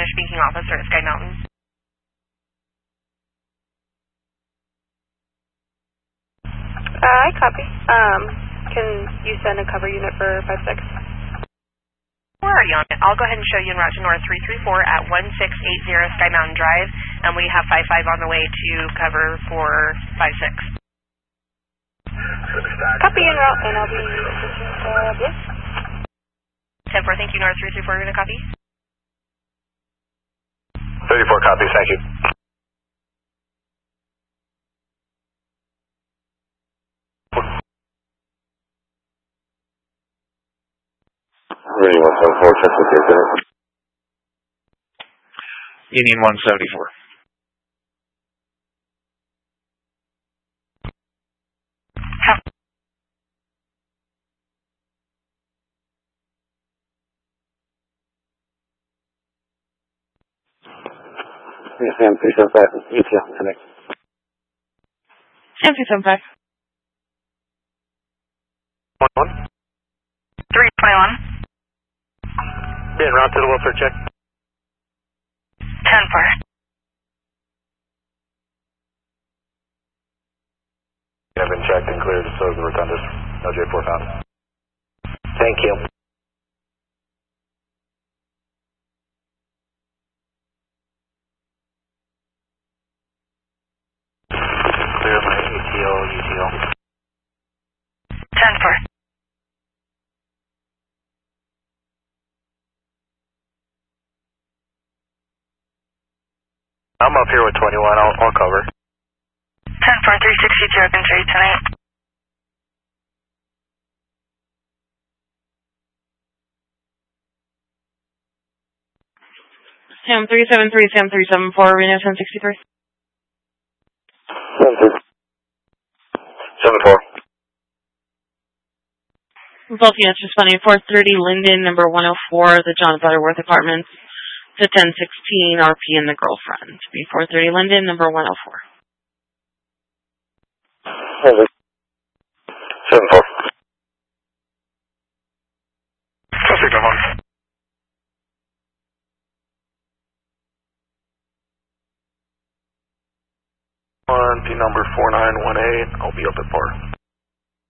Spanish speaking officer at Sky Mountain. I copy. Can you send a cover unit for 5-6? We're already on it. I'll go ahead and show you en route to North 334 at 1680 Sky Mountain Drive, and we have 55 on the way to cover for 56. Copy en route, and I'll be assistant Bliss. 10-4, thank you. North 334, you're going to copy? 34 copies, thank you. Union 174, check with your dinner. Union 174. Sam 375, ETL, connect. Sam 375. 321. Be en route to the welfare check. 10-4. I've been checked and cleared, so is the Rotundas. No J4 found. Thank you. Clear my UTL. 10-4. I'm up here with 21, I'll cover. 10-4, 362 open 3 tonight. Sam 373, Sam 374, Reno 1063. 74. Both units responding 430 Linden, number 104, the John Butterworth Apartments, to 1016 RP and the girlfriend. To be 430 Linden, number 104. 74. 1, P number 4918, I'll be up at par.